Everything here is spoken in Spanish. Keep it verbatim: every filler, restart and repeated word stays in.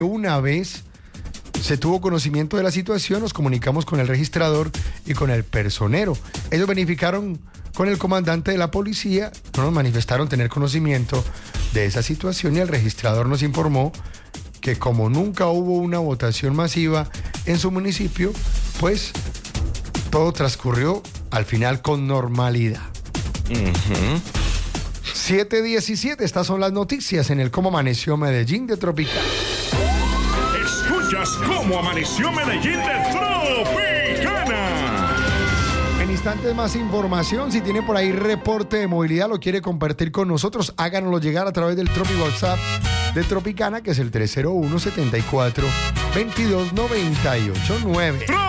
Una vez se tuvo conocimiento de la situación, nos comunicamos con el registrador y con el personero. Ellos verificaron con el comandante de la policía, no nos manifestaron tener conocimiento de esa situación y el registrador nos informó que como nunca hubo una votación masiva en su municipio, pues todo transcurrió al final con normalidad. Uh-huh. siete diecisiete, estas son las noticias en el Cómo Amaneció Medellín de Tropicana. Escuchas Cómo Amaneció Medellín de Tropicana. En instantes más información, si tiene por ahí reporte de movilidad, lo quiere compartir con nosotros, háganoslo llegar a través del Tropi WhatsApp de Tropicana, que es el tres cero uno, setenta y cuatro, veintidós, noventa y ocho, nueve.